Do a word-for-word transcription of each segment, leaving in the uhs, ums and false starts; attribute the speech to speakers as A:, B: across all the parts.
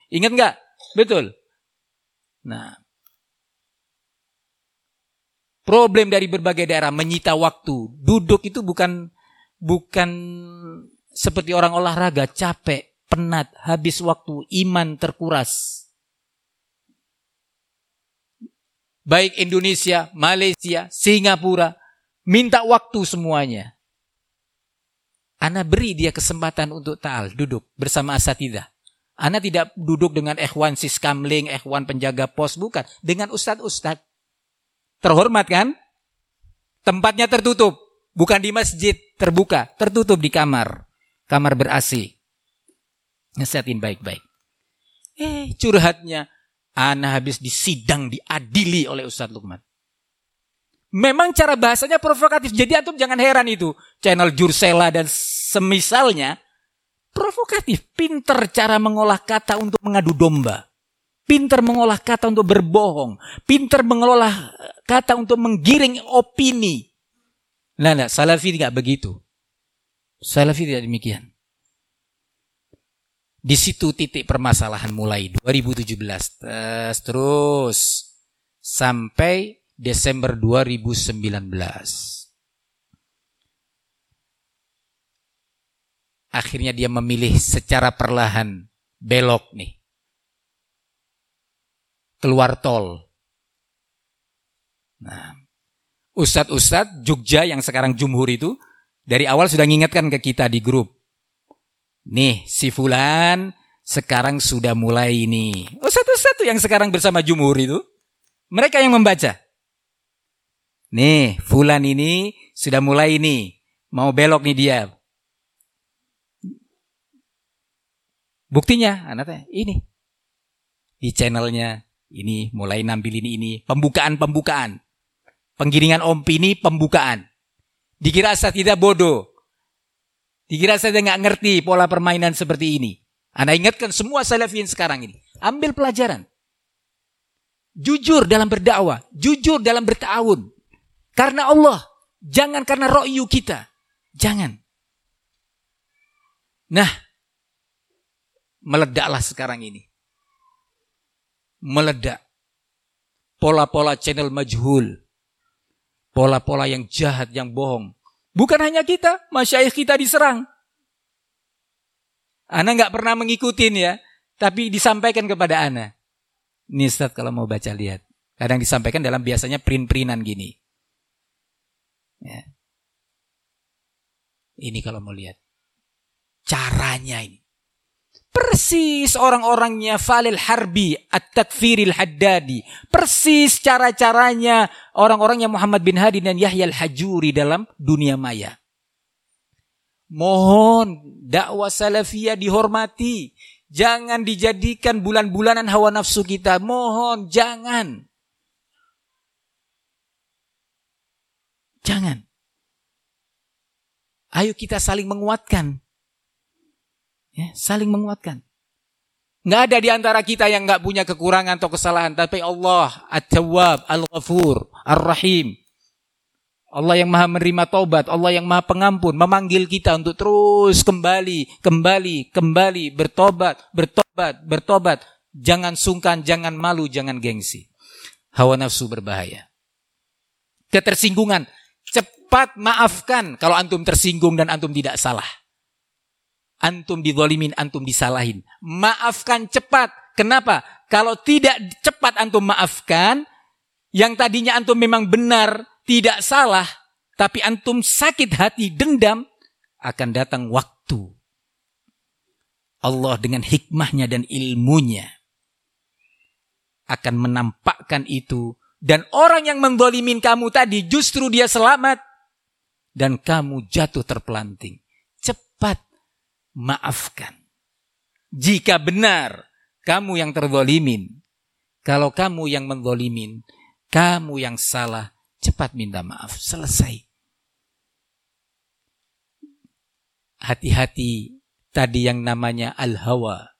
A: Ingat nggak? Betul. Nah, problem dari berbagai daerah menyita waktu. Duduk itu bukan bukan seperti orang olahraga, capek, penat, habis waktu, iman terkuras. Baik Indonesia, Malaysia, Singapura, minta waktu semuanya. Ana beri dia kesempatan untuk ta'al, duduk bersama asatidzah. Ana tidak duduk dengan ikhwan siskamling, ikhwan penjaga pos, bukan. Dengan ustadz-ustadz. Terhormat kan? Tempatnya tertutup. Bukan di masjid, terbuka. Tertutup di kamar. Kamar ber-A C. Nasihatin baik-baik. Eh, curhatnya. Ana habis disidang, diadili oleh Ustadz Lukman. Memang cara bahasanya provokatif. Jadi antum jangan heran itu. Channel Jursela dan semisalnya. Provokatif. Pinter cara mengolah kata untuk mengadu domba. Pinter mengolah kata untuk berbohong. Pinter mengolah kata untuk menggiring opini. Nah, nah, Salafi tidak begitu. Salafi tidak demikian. Di situ titik permasalahan mulai dua ribu tujuh belas. Terus, terus sampai Desember dua ribu sembilan belas. Akhirnya dia memilih secara perlahan belok nih. Keluar tol. Nah, ustadz-ustadz Jogja yang sekarang jumhur itu dari awal sudah mengingatkan ke kita di grup. Nih, si fulan sekarang sudah mulai ini. Ustadz-ustadz yang sekarang bersama jumhur itu, mereka yang membaca. Nih, fulan ini sudah mulai ini, mau belok nih dia. Buktinya, anaknya ini di channelnya. Ini mulai nampilin ini. Pembukaan-pembukaan. Penggiringan opini, pembukaan. Dikira saya tidak bodoh. Dikira saya tidak ngerti pola permainan seperti ini. Anda ingatkan semua salafiyin sekarang ini. Ambil pelajaran. Jujur dalam berdakwah. Jujur dalam berta'awun. Karena Allah. Jangan karena ro'yu kita. Jangan. Nah. Meledaklah sekarang ini. Meledak. Pola-pola channel majhul. Pola-pola yang jahat, yang bohong. Bukan hanya kita, masyayikh kita diserang. Ana nggak pernah mengikutin ya, tapi disampaikan kepada ana. Nih Ustaz kalau mau baca lihat. Kadang disampaikan dalam biasanya print-printan gini. Ya. Ini kalau mau lihat. Caranya ini. Persis orang-orangnya Falil Harbi, At-Takfiril Haddadi. Persis cara-caranya orang-orangnya Muhammad bin Hadi dan Yahya Al-Hajuri dalam dunia maya. Mohon dakwah salafiyah dihormati. Jangan dijadikan bulan-bulanan hawa nafsu kita. Mohon, jangan. Jangan. Ayo kita saling menguatkan. Ya, saling menguatkan. Nggak ada di antara kita yang nggak punya kekurangan atau kesalahan, tapi Allah At-Tawwab, Al-Ghafur, Ar-Rahim. Allah yang Maha menerima taubat, Allah yang Maha pengampun, memanggil kita untuk terus kembali, kembali, kembali, bertobat, bertobat, bertobat. Jangan sungkan, jangan malu, jangan gengsi. Hawa nafsu berbahaya. Ketersinggungan, cepat maafkan kalau antum tersinggung dan antum tidak salah. Antum dizalimin, antum disalahin. Maafkan cepat. Kenapa? Kalau tidak cepat antum maafkan, yang tadinya antum memang benar, tidak salah, tapi antum sakit hati, dendam, akan datang waktu. Allah dengan hikmahnya dan ilmunya akan menampakkan itu. Dan orang yang menzalimin kamu tadi, justru dia selamat. Dan kamu jatuh terpelanting. Cepat. Maafkan. Jika benar kamu yang terzalimin, kalau kamu yang menzalimin, kamu yang salah, cepat minta maaf. Selesai. Hati-hati tadi yang namanya al-hawa.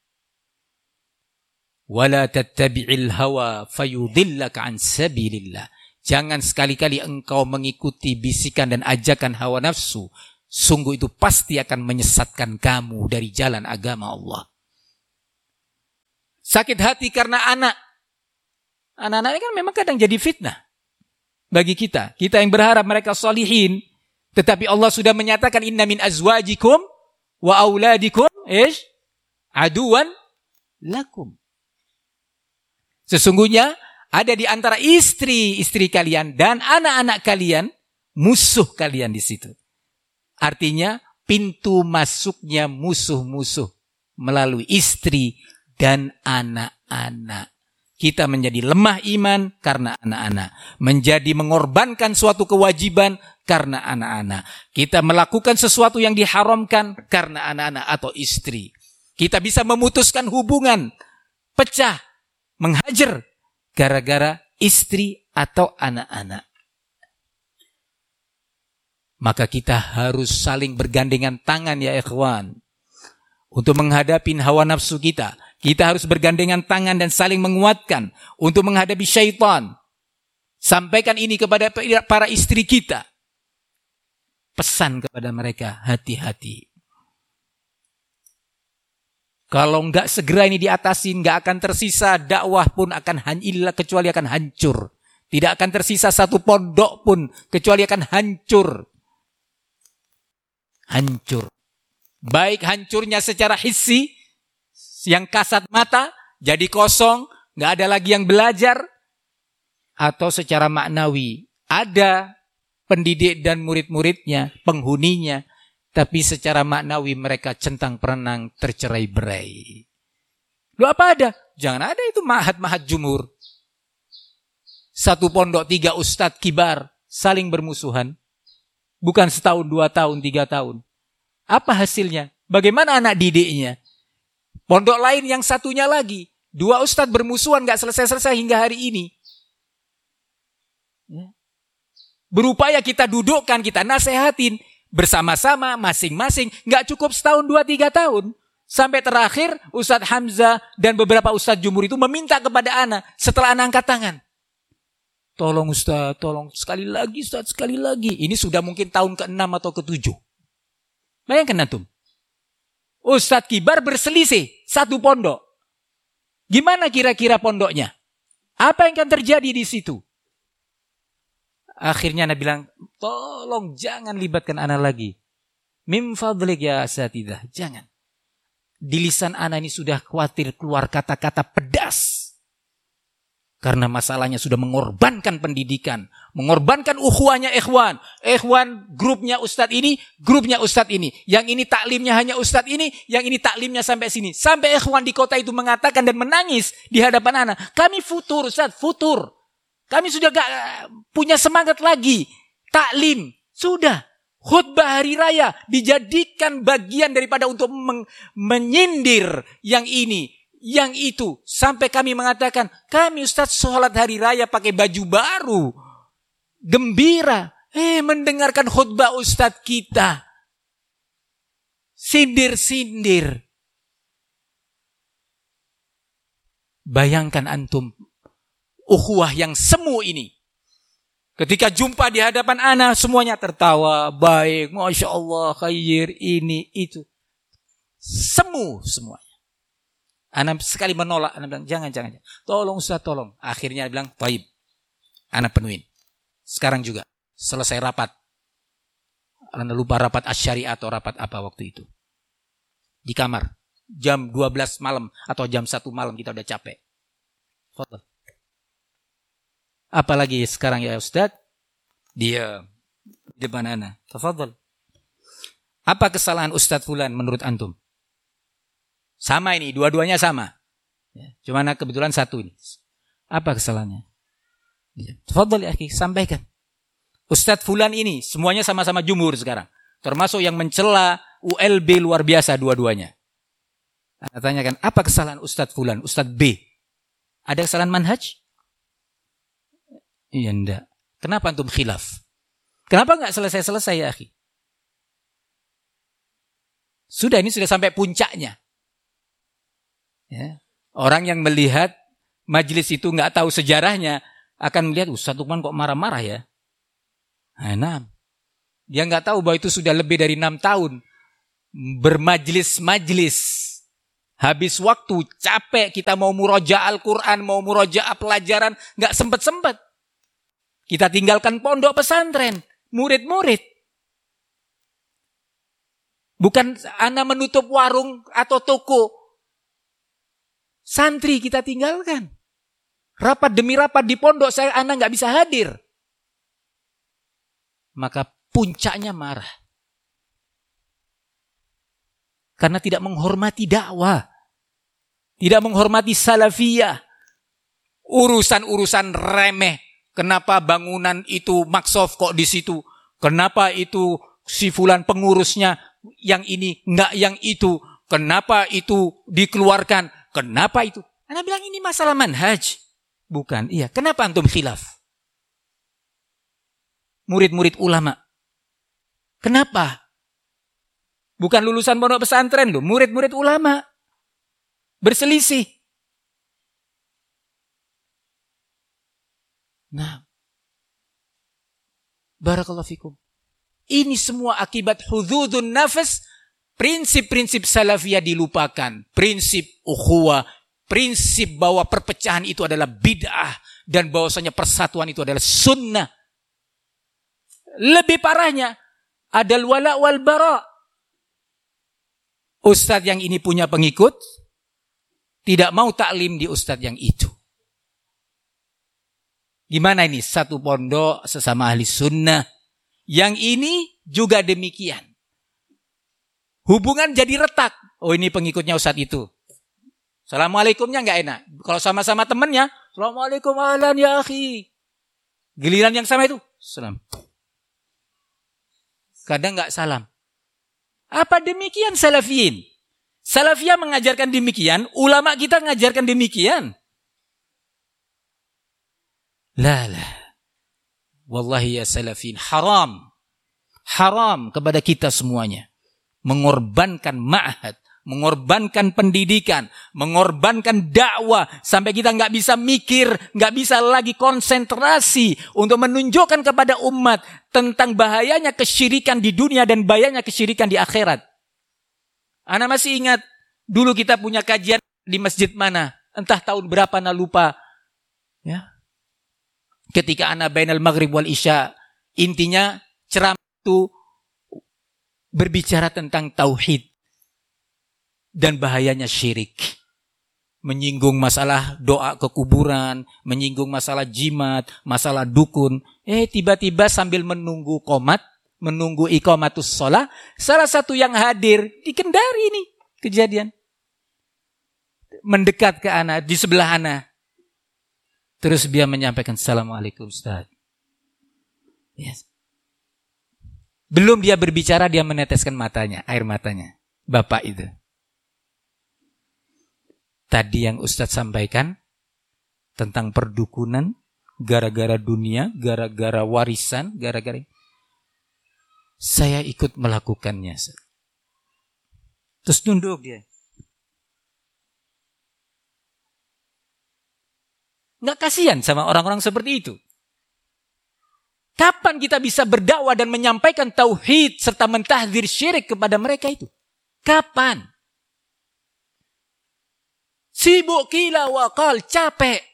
A: Wala tattabi'il hawa fayudillaka an sabilillah. Jangan sekali-kali engkau mengikuti bisikan dan ajakan hawa nafsu. Sungguh itu pasti akan menyesatkan kamu dari jalan agama Allah. Sakit hati karena anak. Anak-anak ini kan memang kadang jadi fitnah bagi kita. Kita yang berharap mereka sholihin. Tetapi Allah sudah menyatakan inna min azwajikum wa auladikum ish aduan lakum. Sesungguhnya ada di antara istri-istri kalian dan anak-anak kalian musuh kalian di situ. Artinya pintu masuknya musuh-musuh melalui istri dan anak-anak. Kita menjadi lemah iman karena anak-anak. Menjadi mengorbankan suatu kewajiban karena anak-anak. Kita melakukan sesuatu yang diharamkan karena anak-anak atau istri. Kita bisa memutuskan hubungan, pecah, menghajar gara-gara istri atau anak-anak. Maka kita harus saling bergandengan tangan ya ikhwan. Untuk menghadapi hawa nafsu kita. Kita harus bergandengan tangan dan saling menguatkan. Untuk menghadapi syaitan. Sampaikan ini kepada para istri kita. Pesan kepada mereka, hati-hati. Kalau enggak segera ini diatasi, enggak akan tersisa dakwah pun akan hancur, kecuali akan hancur. Tidak akan tersisa satu pondok pun, kecuali akan hancur. Hancur. Baik hancurnya secara hissi, yang kasat mata, jadi kosong, enggak ada lagi yang belajar. Atau secara maknawi, ada pendidik dan murid-muridnya, penghuninya, tapi secara maknawi mereka centang perenang tercerai-berai. Lu apa ada? Jangan ada itu mahat-mahat jumur. Satu pondok tiga ustadz kibar saling bermusuhan. Bukan setahun, dua tahun, tiga tahun. Apa hasilnya? Bagaimana anak didiknya? Pondok lain yang satunya lagi. Dua ustadz bermusuhan gak selesai-selesai hingga hari ini. Ya. Berupaya kita dudukkan, kita nasehatin. Bersama-sama, masing-masing. Gak cukup setahun, dua, tiga tahun. Sampai terakhir, Ustadz Hamzah dan beberapa Ustadz Jumhur itu meminta kepada ana setelah ana angkat tangan. Tolong Ustadz, tolong sekali lagi Ustadz, sekali lagi. Ini sudah mungkin tahun ke enam atau ke tujuh. Bayangkan antum. Ustadz kibar berselisih satu pondok. Gimana kira-kira pondoknya? Apa yang akan terjadi di situ? Akhirnya ana bilang, tolong jangan libatkan ana lagi. Mim fadlik ya asatidah, jangan. Di lisan ana ini sudah khawatir keluar kata-kata pedas. Karena masalahnya sudah mengorbankan pendidikan. Mengorbankan ukhuwahnya ikhwan. Ikhwan grupnya ustadz ini, grupnya ustadz ini. Yang ini taklimnya hanya ustadz ini, yang ini taklimnya sampai sini. Sampai ikhwan di kota itu mengatakan dan menangis di hadapan ana. Kami futur ustadz, futur. Kami sudah gak punya semangat lagi. Taklim, sudah. Khutbah hari raya dijadikan bagian daripada untuk men- menyindir yang ini. Yang itu, sampai kami mengatakan, kami Ustaz sholat hari raya pakai baju baru. Gembira. Eh, mendengarkan khutbah Ustaz kita. Sindir-sindir. Bayangkan antum, ukhuwah yang semu ini. Ketika jumpa di hadapan ana, semuanya tertawa, baik, Masya Allah, khair, ini, itu. Semu semuanya. Ana sekali menolak, ana bilang jangan, jangan, jangan. Tolong Ustaz, tolong. Akhirnya bilang, baik, ana penuhin. Sekarang juga, selesai rapat. Ana lupa rapat asyariah atau rapat apa waktu itu. Di kamar, jam dua belas malam atau jam satu malam kita udah capek. Fadhal. Apalagi sekarang ya Ustaz, dia di depan ana. Tafadhal. Apa kesalahan Ustaz fulan menurut antum? Sama ini, dua-duanya sama. Ya, cuma kebetulan satu ini. Apa kesalahannya? Ya. Tafadhal ya akhi, sampaikan. Ustadz fulan ini, semuanya sama-sama jumhur sekarang. Termasuk yang mencela U L B luar biasa dua-duanya. Saya tanyakan, apa kesalahan Ustadz fulan, Ustadz B? Ada kesalahan manhaj? Iya enggak. Kenapa antum khilaf? Kenapa enggak selesai-selesai ya akhi? Sudah, ini sudah sampai puncaknya. Ya. Orang yang melihat majelis itu nggak tahu sejarahnya akan melihat Ustaz Lukman kok marah-marah ya. Nah, dia nggak tahu bahwa itu sudah lebih dari enam tahun bermajlis-majlis Habis waktu, capek, kita mau murojaah Al-Quran, mau murojaah pelajaran, nggak sempet-sempet. Kita tinggalkan pondok pesantren, murid-murid. Bukan ana menutup warung atau toko. Santri kita tinggalkan. Rapat demi rapat di pondok, saya ana nggak bisa hadir. Maka puncaknya marah. Karena tidak menghormati dakwah. Tidak menghormati salafiyah. Urusan-urusan remeh. Kenapa bangunan itu maksof kok di situ? Kenapa itu si fulan pengurusnya yang ini, enggak yang itu? Kenapa itu dikeluarkan? Kenapa itu? Anda bilang ini masalah manhaj. Bukan, iya. Kenapa antum khilaf? Murid-murid ulama. Kenapa? Bukan lulusan pondok pesantren loh, murid-murid ulama. Berselisih. Nah. Barakallahu fikum. Ini semua akibat hududun nafas, prinsip-prinsip salafiyah dilupakan. Prinsip ukhuwah, prinsip bahwa perpecahan itu adalah bid'ah dan bahwasanya persatuan itu adalah sunnah. Lebih parahnya, ada wala wal bara. Ustadz yang ini punya pengikut, tidak mau taklim di ustadz yang itu. Gimana ini? Satu pondok sesama ahli sunnah. Yang ini juga demikian. Hubungan jadi retak. Oh ini pengikutnya ustadz itu. Assalamualaikumnya nggak enak. Kalau sama-sama temannya, Assalamualaikum ahlan ya akhi. Giliran yang sama itu, salam. Kadang nggak salam. Apa demikian salafiyin? Salafiyah mengajarkan demikian, ulama kita mengajarkan demikian. La la. Wallahi ya salafiyin, haram. Haram kepada kita semuanya. Mengorbankan ma'had, mengorbankan pendidikan, mengorbankan dakwah sampai kita nggak bisa mikir, nggak bisa lagi konsentrasi untuk menunjukkan kepada umat tentang bahayanya kesyirikan di dunia dan bahayanya kesyirikan di akhirat. Ana masih ingat dulu kita punya kajian di masjid mana, entah tahun berapa ana lupa. Ya. Ketika ana bainal maghrib wal isya, intinya ceramah itu berbicara tentang tauhid dan bahayanya syirik. Menyinggung masalah doa ke kuburan, menyinggung masalah jimat, masalah dukun. Eh tiba-tiba sambil menunggu qomat, menunggu iqamatus shalah, salah satu yang hadir di Kendari ini kejadian. Mendekat ke ana, di sebelah ana. Terus dia menyampaikan, Assalamualaikum Ustaz. Yes. Belum dia berbicara, dia meneteskan matanya, air matanya. Bapak itu. Tadi yang Ustaz sampaikan tentang perdukunan, gara-gara dunia, gara-gara warisan, gara-gara saya ikut melakukannya. Terus tunduk dia. Nggak kasihan sama orang-orang seperti itu. Kapan kita bisa berdakwah dan menyampaikan tauhid serta mentahdzir syirik kepada mereka itu? Kapan? Sibuk kila wakal, capek.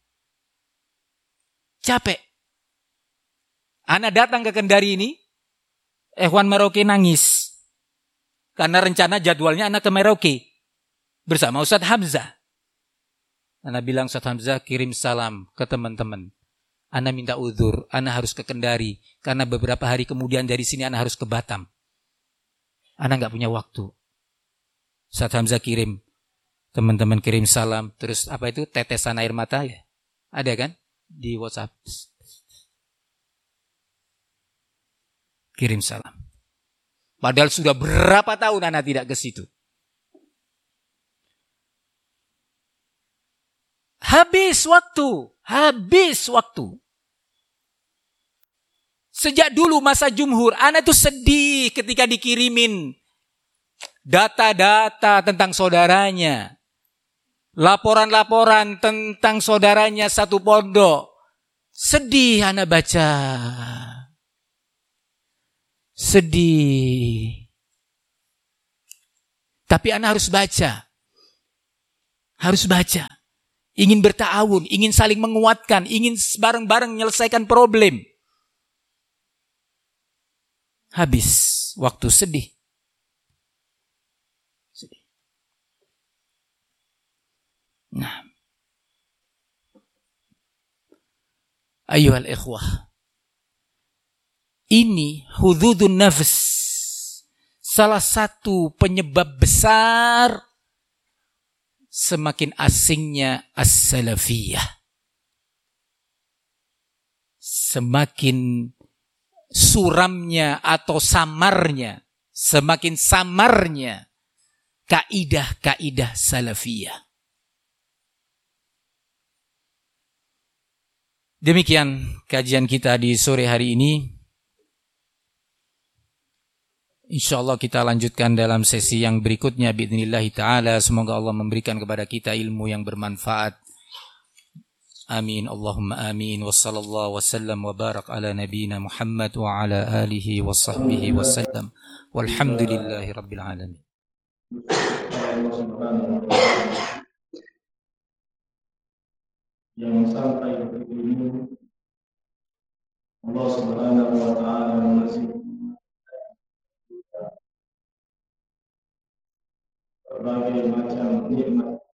A: Capek. Ana datang ke Kendari ini, Ikhwan Merauke nangis. Karena rencana jadwalnya anak ke Merauke bersama Ustadz Hamzah. Ana bilang, Ustadz Hamzah kirim salam ke teman-teman. Ana minta uzur, ana harus ke Kendari. Karena beberapa hari kemudian dari sini ana harus ke Batam. Ana gak punya waktu. Ustadz Hamzah kirim. Teman-teman kirim salam. Terus apa itu? Tetesan air mata ya? Ada kan? Di WhatsApp. Kirim salam. Padahal sudah berapa tahun ana tidak ke situ. Habis waktu. Habis waktu. Sejak dulu masa jumhur, ana itu sedih ketika dikirimin data-data tentang saudaranya. Laporan-laporan tentang saudaranya satu pondok. Sedih ana baca. Sedih. Tapi ana harus baca. Harus baca. Ingin berta'awun, ingin saling menguatkan, ingin bareng-bareng menyelesaikan problem. Habis waktu sedih. Sedih. Nah. Ayuhal ikhwah. Ini hududun nafs. Salah satu penyebab besar semakin asingnya as-salafiyah. Semakin suramnya atau samarnya, semakin samarnya kaidah-kaidah salafiyah. Demikian kajian kita di sore hari ini. InsyaAllah kita lanjutkan dalam sesi yang berikutnya bi'idhnillahi ta'ala. Semoga Allah memberikan kepada kita ilmu yang bermanfaat. Amin. Allahumma amin. Wa sallallahu wa sallam wa barak ala nabina Muhammad wa ala alihi wa sahbihi wa sallam. Walhamdulillahi rabbil alamin.
B: Yang sampai ke ini Allah Subhanahu wa taala masih berbagai macam nikmat